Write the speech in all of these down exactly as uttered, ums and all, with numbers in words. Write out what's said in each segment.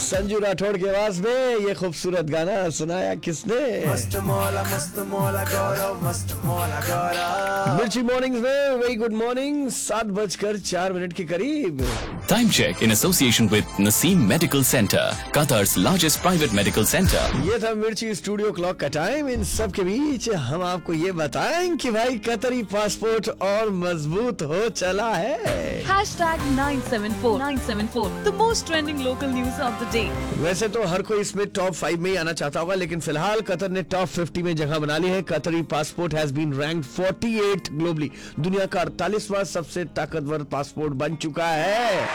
संजू राठौड़ की आवाज में ये खूबसूरत गाना सुनाया किसने? मस्त मौला मस्त मौला गौरव मस्त मौला गौरव। मिर्ची मॉर्निंग्स में वेरी गुड मॉर्निंग। सात बजकर चार मिनट के करीब। Time check in association with Naseem Medical Center, Qatar's largest private medical center. ये था मिर्ची स्टूडियो क्लॉक का टाइम। इन सब के बीच हम आपको ये बताएं कि भाई कतरी पासपोर्ट और मजबूत हो चला है। Hashtag nine seven four nine seven four, the most trending local news of the day. वैसे तो हर कोई इसमें टॉप फाइव में ही आना चाहता होगा, लेकिन फिलहाल कतर ने टॉप फिफ्टी में जगह बना ली है। कतरी पासपोर्ट हैज बीन रैंक्ड अड़तालीस ग्लोबली। दुनिया का अड़तालीसवां सबसे ताकतवर पासपोर्ट बन चुका है।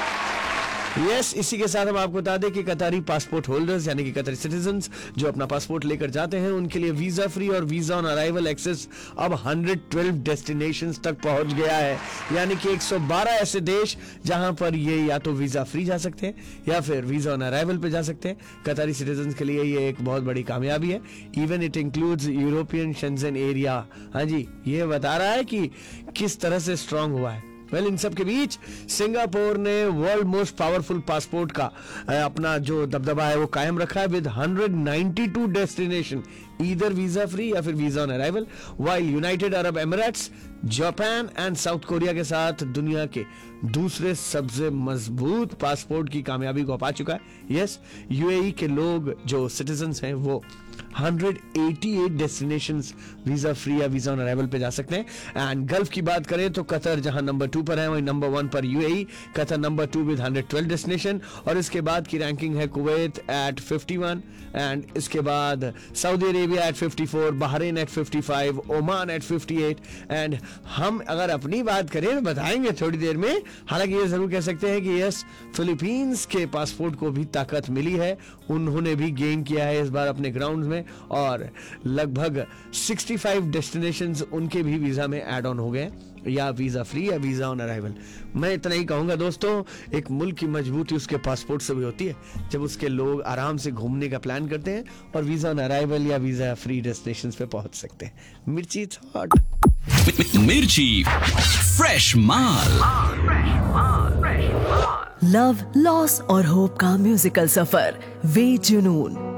यस yes, इसी के साथ हम आपको बता दें कि कतारी पासपोर्ट होल्डर्स यानी कि कतरी सिटीजन्स जो अपना पासपोर्ट लेकर जाते हैं उनके लिए वीजा फ्री और वीजा ऑन अराइवल एक्सेस अब एक सौ बारह डेस्टिनेशंस तक पहुंच गया है। यानी कि एक सौ बारह ऐसे देश जहां पर ये या तो वीजा फ्री जा सकते हैं या फिर वीजा ऑन अराइवल पे जा सकते हैं। कतारी सिटीजन्स के लिए ये एक बहुत बड़ी कामयाबी है। Even it includes European Schengen area. हाँ जी, ये बता रहा है कि किस तरह से स्ट्रांग हुआ है। वेल इन सब के बीच सिंगापुर ने वर्ल्ड मोस्ट पावरफुल पासपोर्ट का अपना जो दबदबा है वो कायम रखा है विद एक सौ बानवे डेस्टिनेशन ईदर वीजा फ्री या फिर visa on arrival, while United Arab Emirates, Japan and south Korea के साथ दुनिया के दूसरे सबसे मजबूत पासपोर्ट की कामयाबी को पा चुका है। यस, यूएई के लोग जो सिटीजन्स हैं वो एक सौ अट्ठासी डेस्टिनेशंस वीजा फ्री या वीजा ऑन अराइवल पे जा सकते हैं। एंड गल्फ की बात करें तो कतर जहां नंबर टू पर है वहीं नंबर वन पर UAE, Qatar number two with एक सौ बारह डेस्टिनेशन, और इसके बाद की रैंकिंग है कुवैत एट इक्यावन, एंड इसके बाद सऊदी अरेबिया एट चौवन, बहरीन एट पचपन, ओमान एट अट्ठावन। एंड हम अगर अपनी बात करें बताएंगे थोड़ी देर में। हालांकि ये जरूर कह सकते हैं कि यस, फिलीपींस के पासपोर्ट को भी ताकत मिली है। उन्होंने भी गेन किया है इस बार अपने ग्राउंड में और लगभग पैंसठ डेस्टिनेशंस उनके भी वीजा में ऐड ऑन हो गए, या वीजा फ्री या वीजा ऑन अराइवल। मैं इतना ही कहूंगा दोस्तों, एक मुल्क की मजबूती उसके पासपोर्ट से भी होती है जब उसके लोग आराम से घूमने का प्लान करते हैं और वीजा ऑन अराइवल या वीजा फ्री डेस्टिनेशंस पे पहुंच सकते हैं। मिर्ची थॉट मिर्ची फ्रेश माल। लव, लॉस और होप का म्यूजिकल सफर वे जुनून।